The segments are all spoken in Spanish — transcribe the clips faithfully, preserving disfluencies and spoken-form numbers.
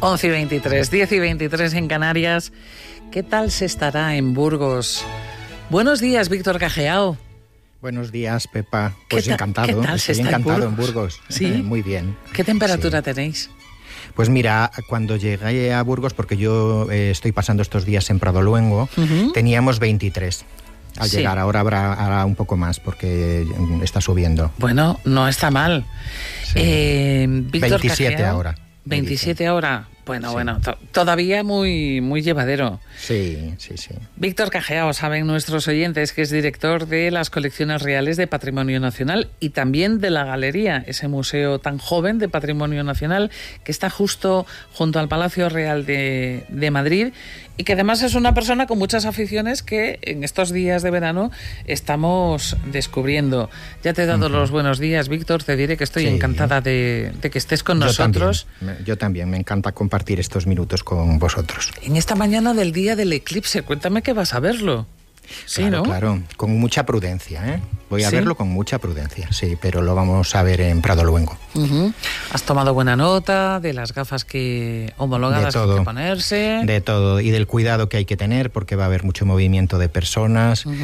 once y veintitrés, diez y veintitrés en Canarias. ¿Qué tal se estará en Burgos? Buenos días, Víctor Cajeao. Buenos días, Pepa. Pues ¿Qué encantado. ¿Qué tal Estoy se está encantado en Burgos? en Burgos. ¿Sí? Eh, muy bien. ¿Qué temperatura Sí. tenéis? Pues mira, cuando llegué a Burgos, porque yo eh, estoy pasando estos días en Pradoluengo, uh-huh. teníamos veintitrés. Al sí. llegar, ahora habrá, habrá un poco más porque está subiendo. Bueno, no está mal. Sí. Eh, Víctor veintisiete Cajeao, ahora. veintisiete ahora. Bueno, sí. bueno, to- todavía muy, muy llevadero. Sí, sí, sí. Víctor Cajeao, saben nuestros oyentes que es director de las Colecciones Reales de Patrimonio Nacional y también de la Galería, ese museo tan joven de Patrimonio Nacional que está justo junto al Palacio Real de, de Madrid y que además es una persona con muchas aficiones que en estos días de verano estamos descubriendo. Ya te he dado uh-huh. los buenos días, Víctor, te diré que estoy sí. encantada de, de que estés con yo nosotros. También, yo también, me encanta compartir estos minutos con vosotros. En esta mañana del día del eclipse, cuéntame que vas a verlo. Sí, claro, ¿no? Claro, con mucha prudencia, ¿eh? Voy a ¿Sí? verlo con mucha prudencia, sí, pero lo vamos a ver en Pradoluengo. Uh-huh. ¿Has tomado buena nota de las gafas que homologadas que hay que ponerse? De todo, y del cuidado que hay que tener, porque va a haber mucho movimiento de personas uh-huh.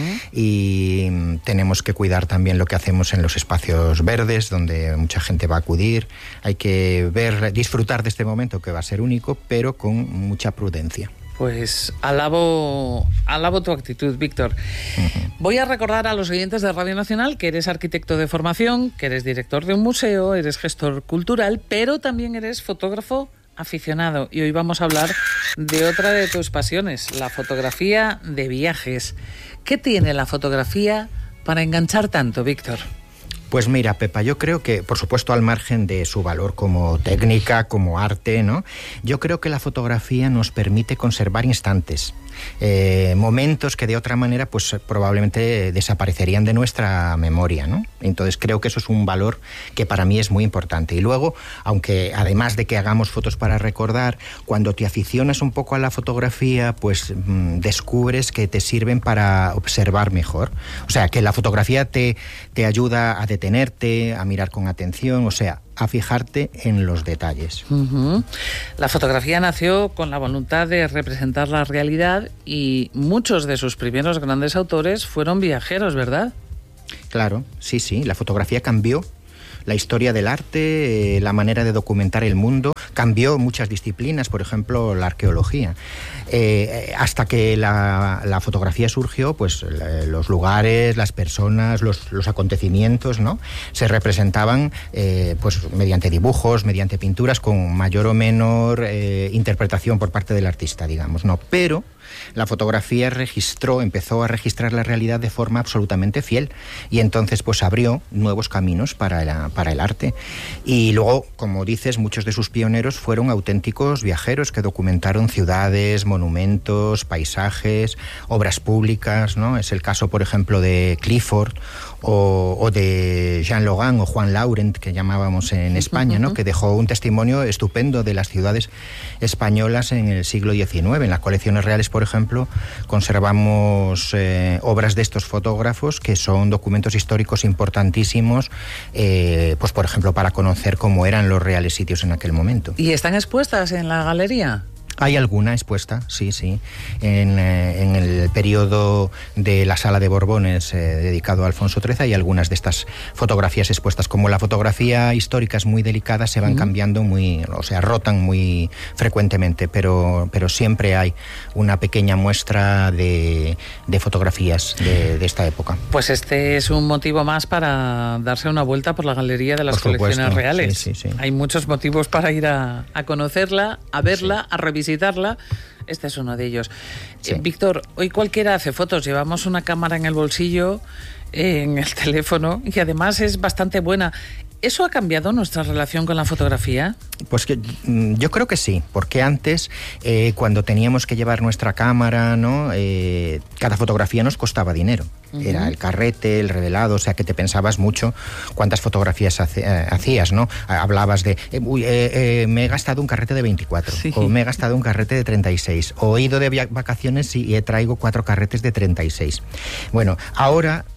y tenemos que cuidar también lo que hacemos en los espacios verdes, donde mucha gente va a acudir. Hay que ver, disfrutar de este momento que va a ser único, pero con mucha prudencia. Pues alabo, alabo tu actitud, Víctor. Uh-huh. Voy a recordar a los oyentes de Radio Nacional que eres arquitecto de formación, que eres director de un museo, eres gestor cultural, pero también eres fotógrafo aficionado. Y hoy vamos a hablar de otra de tus pasiones, la fotografía de viajes. ¿Qué tiene la fotografía para enganchar tanto, Víctor? Pues mira, Pepa, yo creo que, por supuesto, al margen de su valor como técnica, como arte, ¿no? Yo creo que la fotografía nos permite conservar instantes, eh, momentos que de otra manera, pues probablemente desaparecerían de nuestra memoria, ¿no? Entonces creo que eso es un valor que para mí es muy importante. Y luego, aunque además de que hagamos fotos para recordar, cuando te aficionas un poco a la fotografía, pues mmm, descubres que te sirven para observar mejor. O sea, que la fotografía te, te ayuda a detenerte, a mirar con atención, o sea, a fijarte en los detalles. Uh-huh. La fotografía nació con la voluntad de representar la realidad y muchos de sus primeros grandes autores fueron viajeros, ¿verdad? Claro, sí, sí, la fotografía cambió la historia del arte, eh, la manera de documentar el mundo, cambió muchas disciplinas, por ejemplo, la arqueología. Eh, hasta que la, la fotografía surgió, pues los lugares, las personas, los, los acontecimientos, ¿no? Se representaban eh, pues mediante dibujos, mediante pinturas, con mayor o menor eh, interpretación por parte del artista, digamos, ¿no? Pero la fotografía registró, empezó a registrar la realidad de forma absolutamente fiel y entonces pues abrió nuevos caminos para el, para el arte. Y luego, como dices, muchos de sus pioneros fueron auténticos viajeros que documentaron ciudades, monumentos, paisajes, obras públicas, ¿no? Es el caso, por ejemplo, de Clifford o, o de Jean Logan o Juan Laurent, que llamábamos en España, ¿no? Que dejó un testimonio estupendo de las ciudades españolas en el siglo diecinueve. En las colecciones reales, por ejemplo, conservamos eh, obras de estos fotógrafos que son documentos históricos importantísimos, eh, pues por ejemplo, para conocer cómo eran los reales sitios en aquel momento. ¿Y están expuestas en la galería? Hay alguna expuesta, sí, sí, en, eh, en el periodo de la Sala de Borbones eh, dedicado a Alfonso trece hay algunas de estas fotografías expuestas. Como la fotografía histórica es muy delicada, se van uh-huh. cambiando muy, o sea, rotan muy frecuentemente, pero, pero siempre hay una pequeña muestra de, de fotografías de, de esta época. Pues este es un motivo más para darse una vuelta por la Galería de las por Colecciones supuesto. Reales. Sí, sí, sí. Hay muchos motivos para ir a, a conocerla, a verla, sí. a revisar visitarla. Este es uno de ellos. Sí. Eh, Víctor, hoy cualquiera hace fotos, llevamos una cámara en el bolsillo, eh, en el teléfono, y además es bastante buena. ¿Eso ha cambiado nuestra relación con la fotografía? Pues que yo creo que sí, porque antes, eh, cuando teníamos que llevar nuestra cámara, ¿no? Eh, cada fotografía nos costaba dinero. Uh-huh. Era el carrete, el revelado, o sea que te pensabas mucho cuántas fotografías hace, eh, hacías, ¿no? Hablabas de, eh, uy, eh, eh, me he gastado un carrete de veinticuatro, sí. o me he gastado un carrete de treinta y seis, o he ido de vacaciones y, y traigo cuatro carretes de treinta y seis. Bueno, ahora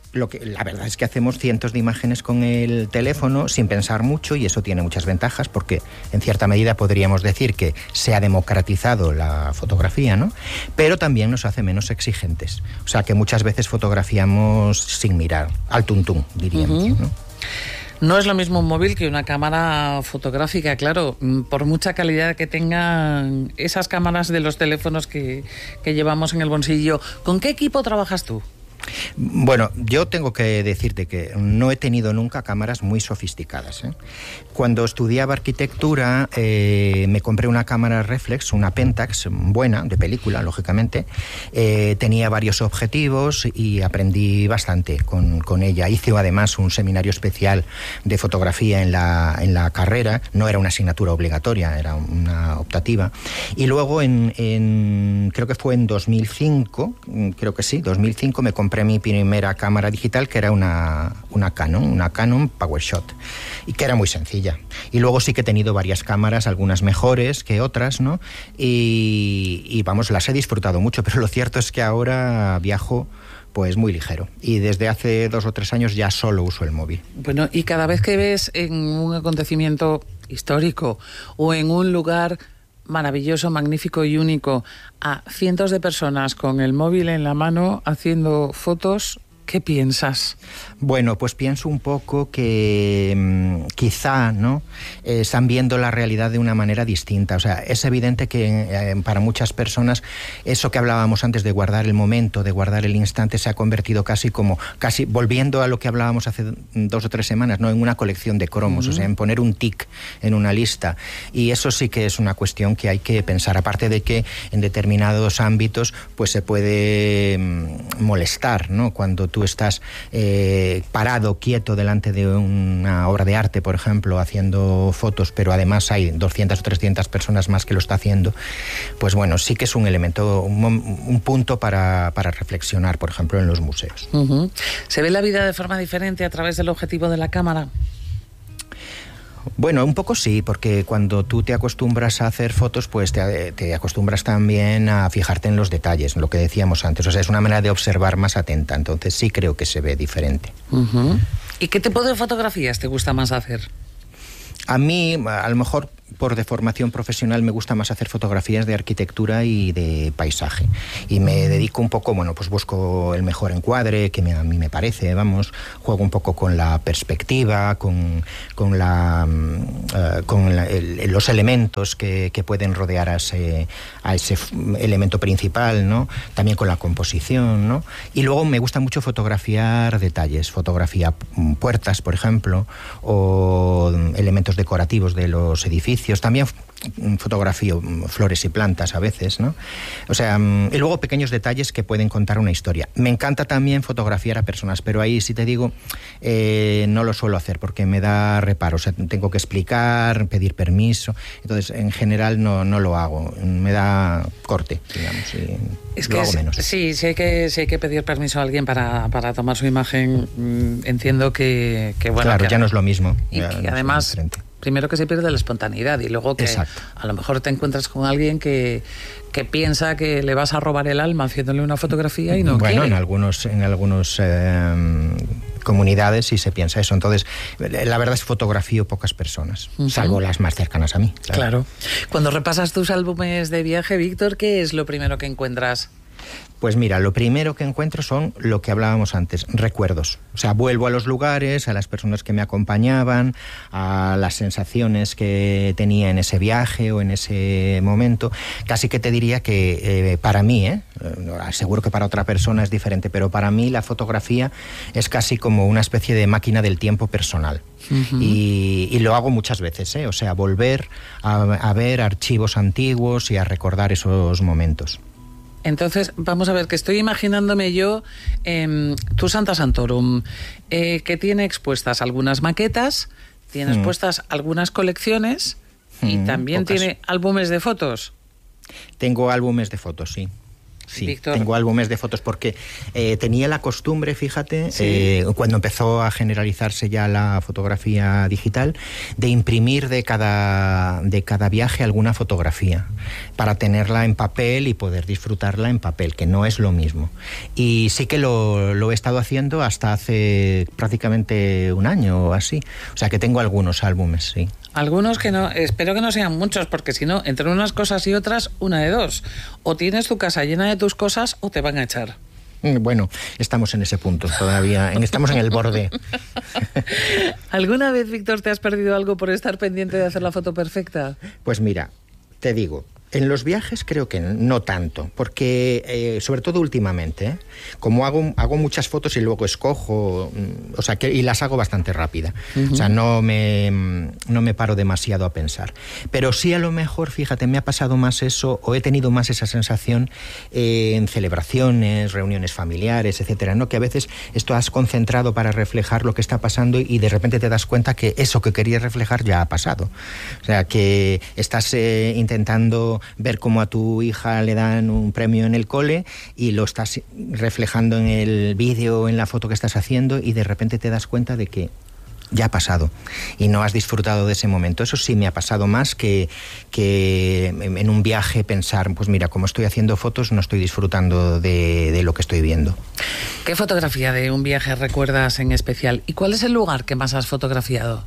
lo que la verdad es que hacemos cientos de imágenes con el teléfono sin pensar mucho, y eso tiene muchas ventajas porque en cierta medida podríamos decir que se ha democratizado la fotografía, ¿no? Pero también nos hace menos exigentes. O sea que muchas veces fotografiamos sin mirar, al tuntún, diríamos, uh-huh. ¿no? No es lo mismo un móvil que una cámara fotográfica, claro, por mucha calidad que tengan esas cámaras de los teléfonos que, que llevamos en el bolsillo. ¿Con qué equipo trabajas tú? Bueno, yo tengo que decirte que no he tenido nunca cámaras muy sofisticadas, ¿eh? Cuando estudiaba arquitectura eh, me compré una cámara reflex, una Pentax buena, de película, lógicamente. Eh, tenía varios objetivos y aprendí bastante con, con ella. Hice además un seminario especial de fotografía en la, en la carrera. No era una asignatura obligatoria, era una optativa. Y luego, en, en creo que fue en dos mil cinco, creo que sí, dos mil cinco me compré mi primera cámara digital, que era una, una Canon, una Canon PowerShot, y que era muy sencilla. Y luego sí que he tenido varias cámaras, algunas mejores que otras, ¿no? Y, y vamos, las he disfrutado mucho, pero lo cierto es que ahora viajo pues muy ligero. Y desde hace dos o tres años ya solo uso el móvil. Bueno, y cada vez que ves en un acontecimiento histórico o en un lugar maravilloso, magnífico y único a cientos de personas con el móvil en la mano haciendo fotos, ¿qué piensas? Bueno, pues pienso un poco que mmm, quizá, ¿no?, eh, están viendo la realidad de una manera distinta. O sea, es evidente que eh, para muchas personas eso que hablábamos antes de guardar el momento, de guardar el instante, se ha convertido casi como, casi volviendo a lo que hablábamos hace dos o tres semanas, ¿no?, en una colección de cromos, uh-huh. o sea, en poner un tic en una lista. Y eso sí que es una cuestión que hay que pensar, aparte de que en determinados ámbitos pues se puede mmm, molestar, ¿no?, cuando tú estás eh, parado, quieto delante de una obra de arte, por ejemplo, haciendo fotos, pero además hay doscientas o trescientas personas más que lo está haciendo, pues bueno, sí que es un elemento, un, un punto para, para reflexionar, por ejemplo, en los museos. Uh-huh. ¿Se ve la vida de forma diferente a través del objetivo de la cámara? Bueno, un poco sí, porque cuando tú te acostumbras a hacer fotos, pues te, te acostumbras también a fijarte en los detalles, lo que decíamos antes. O sea, es una manera de observar más atenta, entonces sí creo que se ve diferente. Uh-huh. ¿Y qué tipo de fotografías te gusta más hacer? A mí, a lo mejor por deformación profesional, me gusta más hacer fotografías de arquitectura y de paisaje. Y me dedico un poco, bueno, pues busco el mejor encuadre, que me, a mí me parece, vamos, juego un poco con la perspectiva, con, con, la, uh, con la, el, los elementos que, que pueden rodear a ese, a ese elemento principal, ¿no? También con la composición, ¿no? Y luego me gusta mucho fotografiar detalles, fotografía puertas, por ejemplo, o elementos decorativos de los edificios. También fotografío flores y plantas a veces, ¿no? O sea, y luego pequeños detalles que pueden contar una historia. Me encanta también fotografiar a personas, pero ahí, si te digo, eh, no lo suelo hacer porque me da reparo. O sea, tengo que explicar, pedir permiso. Entonces, en general, no, no lo hago. Me da corte, digamos, y es lo que hago es, menos. Sí, si hay que, si hay que pedir permiso a alguien para, para tomar su imagen, mmm, entiendo que, que bueno... Claro, que, ya no es lo mismo. Y que además... Primero que se pierde la espontaneidad y luego que Exacto. a lo mejor te encuentras con alguien que, que piensa que le vas a robar el alma haciéndole una fotografía y no bueno, quiere. en algunos en algunos eh, comunidades sí se piensa eso. Entonces, la verdad es que fotografío pocas personas, uh-huh. salvo las más cercanas a mí. Claro. claro. Cuando repasas tus álbumes de viaje, Víctor, ¿qué es lo primero que encuentras? Pues mira, lo primero que encuentro son lo que hablábamos antes, recuerdos. O sea, vuelvo a los lugares, a las personas que me acompañaban, a las sensaciones que tenía en ese viaje o en ese momento. Casi que te diría que eh, para mí, eh, seguro que para otra persona es diferente, pero para mí la fotografía es casi como una especie de máquina del tiempo personal. Uh-huh. y, y lo hago muchas veces, ¿eh? O sea, volver a, a ver archivos antiguos y a recordar esos momentos. Entonces, vamos a ver, que estoy imaginándome yo eh, tu Santa Santorum, eh, que tiene expuestas algunas maquetas, tiene expuestas mm. algunas colecciones y mm, también pocas. Tiene álbumes de fotos. Tengo álbumes de fotos, sí. Sí, Víctor. Tengo álbumes de fotos porque eh, tenía la costumbre, fíjate, sí. eh, cuando empezó a generalizarse ya la fotografía digital, de imprimir de cada, de cada viaje alguna fotografía para tenerla en papel y poder disfrutarla en papel, que no es lo mismo. Y sí que lo, lo he estado haciendo hasta hace prácticamente un año o así. O sea que tengo algunos álbumes, sí. Algunos que no, espero que no sean muchos, porque si no, entre unas cosas y otras, una de dos. O tienes tu casa llena de tus cosas o te van a echar. Bueno, estamos en ese punto todavía, estamos en el borde. ¿Alguna vez, Víctor, te has perdido algo por estar pendiente de hacer la foto perfecta? Pues mira, te digo, en los viajes creo que no tanto, porque eh, sobre todo últimamente, ¿eh? como hago, hago muchas fotos y luego escojo, o sea, que, y las hago bastante rápida, uh-huh. o sea, no me, no me paro demasiado a pensar. Pero sí, a lo mejor, fíjate, me ha pasado más eso, o he tenido más esa sensación eh, en celebraciones, reuniones familiares, etcétera, ¿no? Que a veces esto has concentrado para reflejar lo que está pasando y de repente te das cuenta que eso que querías reflejar ya ha pasado. O sea, que estás eh, intentando ver cómo a tu hija le dan un premio en el cole y lo estás reflejando en el vídeo, en la foto que estás haciendo y de repente te das cuenta de que ya ha pasado y no has disfrutado de ese momento. Eso sí me ha pasado más que, que en un viaje pensar, pues mira, como estoy haciendo fotos no estoy disfrutando de, de lo que estoy viendo. ¿Qué fotografía de un viaje recuerdas en especial? ¿Y cuál es el lugar que más has fotografiado?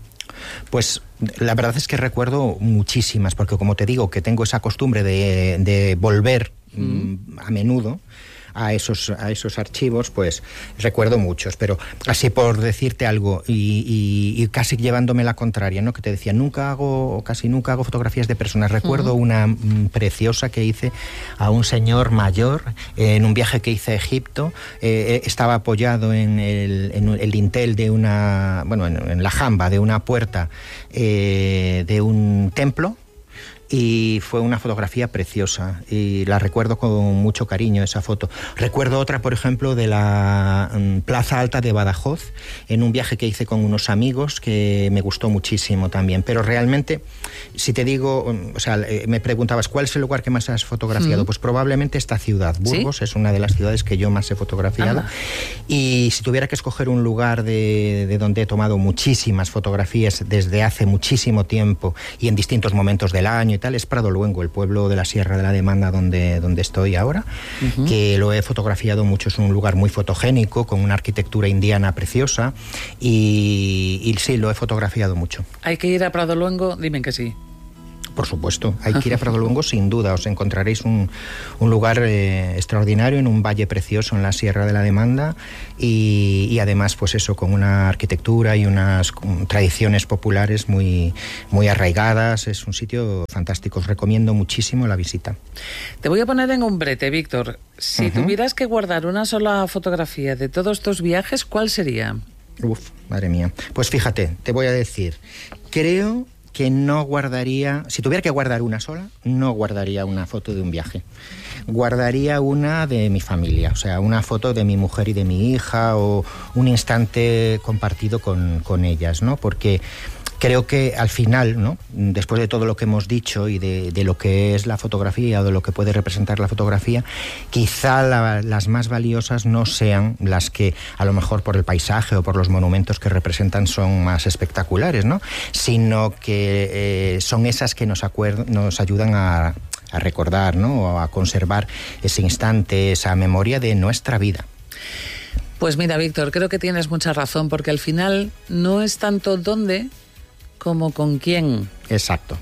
Pues la verdad es que recuerdo muchísimas, porque como te digo que tengo esa costumbre de, de volver mm. a menudo a esos, a esos archivos, pues recuerdo muchos, pero así por decirte algo y, y, y casi llevándome la contraria, ¿no? Que te decía, nunca hago, o casi nunca hago fotografías de personas. Recuerdo uh-huh. una mm, preciosa que hice a un señor mayor eh, en un viaje que hice a Egipto. Eh, estaba apoyado en el, en el dintel de una, bueno, en, en la jamba de una puerta eh, de un templo. Y fue una fotografía preciosa y la recuerdo con mucho cariño, esa foto. Recuerdo otra, por ejemplo, de la um, Plaza Alta de Badajoz, en un viaje que hice con unos amigos que me gustó muchísimo también. Pero realmente, si te digo, um, o sea, eh, me preguntabas, ¿cuál es el lugar que más has fotografiado? Mm. Pues probablemente esta ciudad, Burgos, ¿sí? Es una de las ciudades que yo más he fotografiado. Ah. Y si tuviera que escoger un lugar de, de donde he tomado muchísimas fotografías desde hace muchísimo tiempo y en distintos momentos del año y tal, es Pradoluengo, el pueblo de la Sierra de la Demanda donde, donde estoy ahora, uh-huh. que lo he fotografiado mucho. Es un lugar muy fotogénico, con una arquitectura indiana preciosa y, y sí, lo he fotografiado mucho. ¿Hay que ir a Pradoluengo? Dime que sí. Por supuesto, hay que ir a Pradoluengo sin duda, os encontraréis un, un lugar eh, extraordinario en un valle precioso en la Sierra de la Demanda y, y además pues eso, con una arquitectura y unas tradiciones populares muy, muy arraigadas. Es un sitio fantástico, os recomiendo muchísimo la visita. Te voy a poner en un brete, Víctor. Si uh-huh. tuvieras que guardar una sola fotografía de todos estos viajes, ¿cuál sería? Uf, madre mía. Pues fíjate, te voy a decir, creo que no guardaría, si tuviera que guardar una sola, no guardaría una foto de un viaje. Guardaría una de mi familia, o sea, una foto de mi mujer y de mi hija o un instante compartido con, con ellas, ¿no? Porque creo que al final, ¿no? Después de todo lo que hemos dicho y de, de lo que es la fotografía o de lo que puede representar la fotografía, quizá la, las más valiosas no sean las que a lo mejor por el paisaje o por los monumentos que representan son más espectaculares, ¿no? Sino que eh, son esas que nos, acuer- nos ayudan a, a recordar, ¿no? O a conservar ese instante, esa memoria de nuestra vida. Pues mira, Víctor, creo que tienes mucha razón, porque al final no es tanto dónde como con quién. Exacto.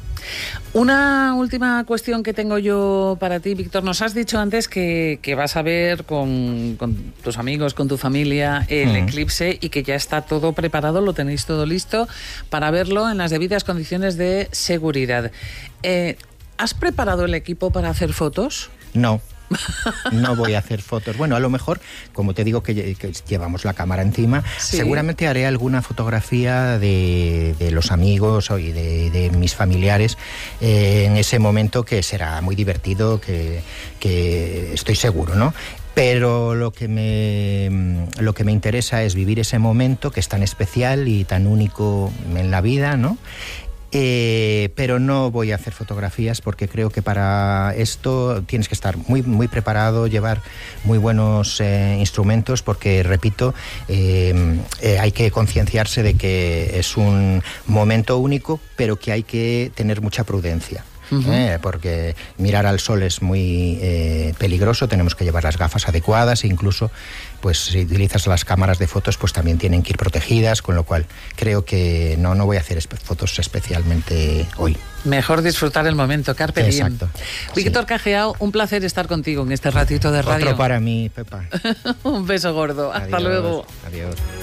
Una última cuestión que tengo yo para ti, Víctor. Nos has dicho antes que, que vas a ver con, con tus amigos, con tu familia, el uh-huh. eclipse y que ya está todo preparado, lo tenéis todo listo para verlo en las debidas condiciones de seguridad. Eh, ¿Has preparado el equipo para hacer fotos? No. No voy a hacer fotos. Bueno, a lo mejor, como te digo que, que llevamos la cámara encima, sí. seguramente haré alguna fotografía de, de los amigos y de, de mis familiares eh, en ese momento, que será muy divertido, que, que estoy seguro, ¿no? Pero lo que me lo que me interesa es vivir ese momento que es tan especial y tan único en la vida, ¿no? Eh, pero no voy a hacer fotografías porque creo que para esto tienes que estar muy, muy preparado, llevar muy buenos eh, instrumentos, porque, repito, eh, eh, hay que concienciarse de que es un momento único, pero que hay que tener mucha prudencia. Uh-huh. Eh, porque mirar al sol es muy eh, peligroso, tenemos que llevar las gafas adecuadas, e incluso pues si utilizas las cámaras de fotos pues también tienen que ir protegidas, con lo cual creo que no, no voy a hacer espe- fotos especialmente hoy. Mejor disfrutar el momento, carpe diem. Exacto. Víctor Sí. Cajiao, un placer estar contigo en este ratito de radio. Otro para mí, Pepa. Un beso gordo, hasta Adiós. luego. Adiós.